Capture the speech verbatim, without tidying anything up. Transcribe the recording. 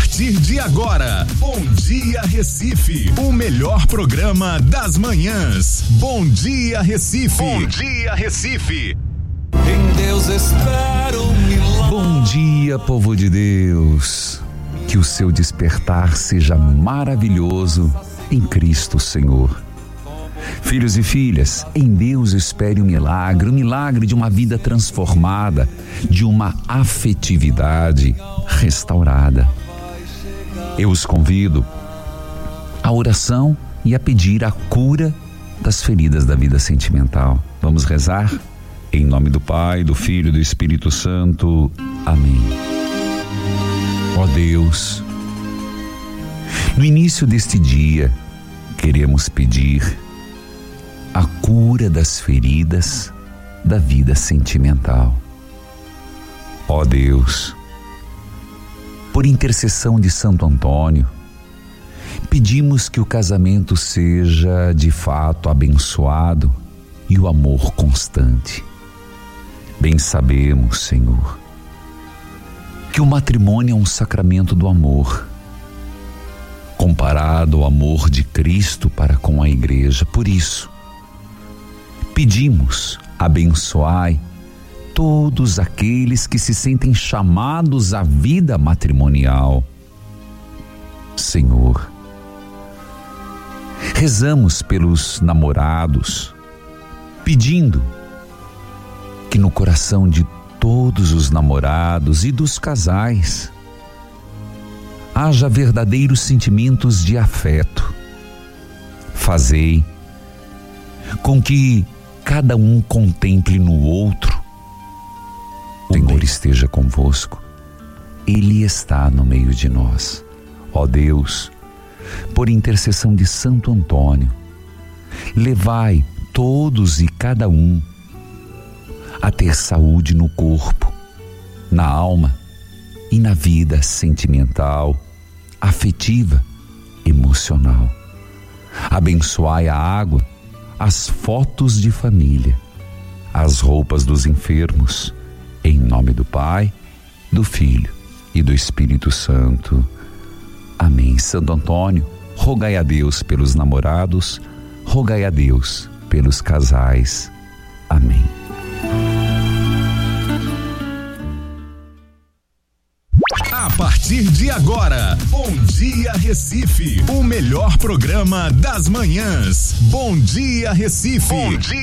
partir de agora, Bom Dia Recife, o melhor programa das manhãs. Bom Dia Recife. Bom Dia Recife. Em Deus espero um milagre. Bom dia, povo de Deus. Que o seu despertar seja maravilhoso em Cristo Senhor. Filhos e filhas, em Deus espere um milagre, o um milagre de uma vida transformada, de uma afetividade restaurada. Eu os convido à oração e a pedir a cura das feridas da vida sentimental. Vamos rezar? Em nome do Pai, do Filho e do Espírito Santo. Amém. Ó Deus, no início deste dia, queremos pedir a cura das feridas da vida sentimental. Ó Deus, por intercessão de Santo Antônio, pedimos que o casamento seja de fato abençoado e o amor constante. Bem sabemos, Senhor, que o matrimônio é um sacramento do amor, comparado ao amor de Cristo para com a Igreja. Por isso, pedimos, abençoai todos aqueles que se sentem chamados à vida matrimonial. Senhor, rezamos pelos namorados, pedindo que no coração de todos os namorados e dos casais haja verdadeiros sentimentos de afeto. Fazei com que cada um contemple no outro. O Senhor esteja convosco. Ele está no meio de nós. Ó Deus, por intercessão de Santo Antônio, levai todos e cada um a ter saúde no corpo, na alma e na vida sentimental, afetiva, emocional. Abençoai a água, as fotos de família, as roupas dos enfermos, em nome do Pai, do Filho e do Espírito Santo. Amém. Santo Antônio, rogai a Deus pelos namorados, rogai a Deus pelos casais. Amém. A partir de agora, Bom Dia Recife, o melhor programa das manhãs. Bom Dia Recife. Bom dia.